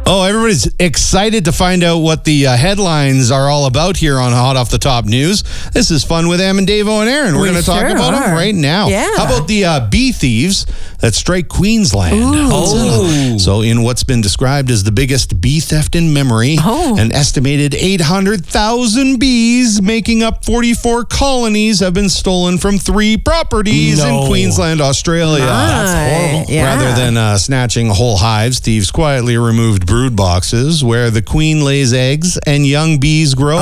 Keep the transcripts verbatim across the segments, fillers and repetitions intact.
Oh, everybody's excited to find out what the uh, headlines are all about here on Hot Off the Top News. This is Fun with Em and Davo and Aaron. We're We going to talk sure about are. them right now. Yeah. How about the uh, bee thieves that strike Queensland? Ooh. Oh. So in what's been described as the biggest bee theft in memory, Oh. an estimated eight hundred thousand bees making up forty-four colonies have been stolen from three properties No. in Queensland, Australia. That's horrible. Yeah. Rather than uh, snatching whole hives, thieves quietly removed brood boxes where the queen lays eggs and young bees grow.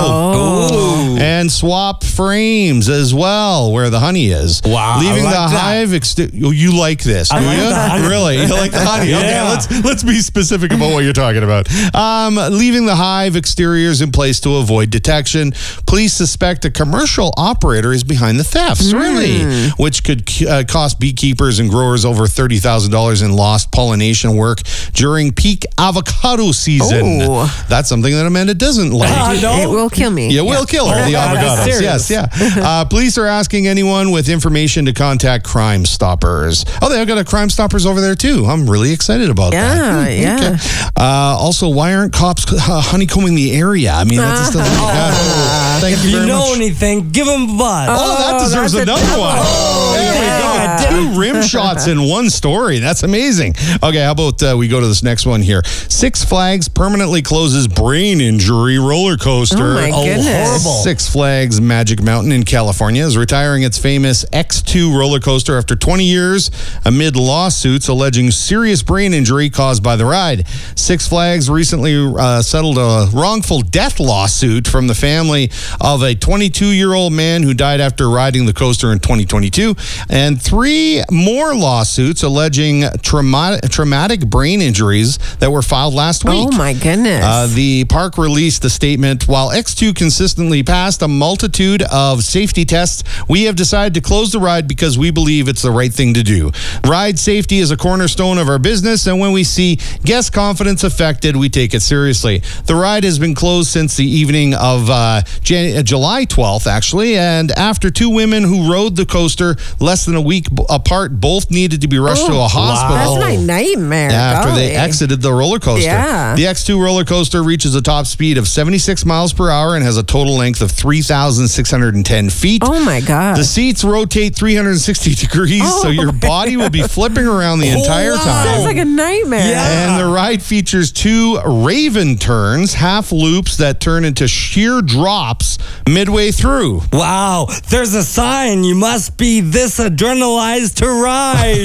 Oh. And swap frames as well where the honey is. Wow, I Leaving like the that. hive... Exti- oh, you like this, do I like you? the honey. Really? You like the honey? Okay, Yeah. let's, let's be specific about what you're talking about. Um, leaving the hive exteriors in place to avoid detection. Police suspect a commercial operator is behind the thefts, really, which could uh, cost beekeepers and growers over thirty thousand dollars in lost pollination work during peak avocado season. Oh. That's something that Amanda doesn't like. Uh, no. It will kill me. Yeah, we'll kill her, Oh, the God, avocados. that's Yes, yeah. Uh, police are asking anyone with information to contact Crime Stoppers. Oh, they've got a Crime Stoppers over there, too. I'm really excited about Yeah, that. Hmm, yeah. okay. Uh, also, why aren't cops uh, honeycombing the area? I mean, that just doesn't make uh, Thank If you you very know much. anything, give him a buzz. Oh, that Oh, deserves that's a another double. one. Oh, there yeah. we go. Two rim shots in one story. That's amazing. Okay, how about uh, we go to this next one here? Six Flags permanently closes brain injury roller coaster. Oh, my Oh, goodness. horrible. Six Flags Magic Mountain in California is retiring its famous X two roller coaster after twenty years amid lawsuits alleging serious brain injury caused by the ride. Six Flags recently uh, settled a wrongful death lawsuit from the family of a twenty-two-year-old man who died after riding the coaster in twenty twenty-two, and three more lawsuits alleging traumatic, traumatic brain injuries that were filed last week. Oh, my goodness. Uh, the park released a statement. While X two consistently passed a multitude of safety tests, we have decided to close the ride because we believe it's the right thing to do. Ride safety is a cornerstone of our business, and when we see guest confidence affected, we take it seriously. The ride has been closed since the evening of uh, Jan- uh, July twelfth, actually, and after two women who rode the coaster less than a week b- apart both needed to be rushed to a hospital. That's my nightmare. After Golly. they exited the roller coaster. Yeah. The X two roller coaster reaches a top speed of seventy-six miles per hour and has a total length of three thousand six hundred ten feet. Oh, my God. The seats rotate three hundred sixty degrees, so your body will be flipping around the entire wow. time. Sounds like a nightmare. Yeah. And the ride features two Raven turns, half loops that turn into sheer drops midway through. Wow, there's a sign. You must be this adrenalized to ride.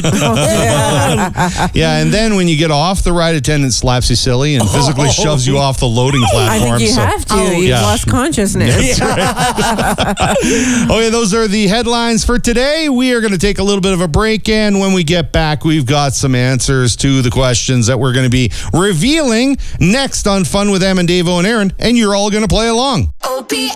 Yeah, and then when you get off, the ride attendant slaps you silly and physically shoves you off the loading I platform. think you so- have to. Oh, You've yeah. lost consciousness. Okay, those are the headlines for today. We are going to take a little bit of a break, and when we get back, we've got some answers to the questions that we're going to be revealing next on Fun with Em and Davo and Aaron, and you're all going to play along. O P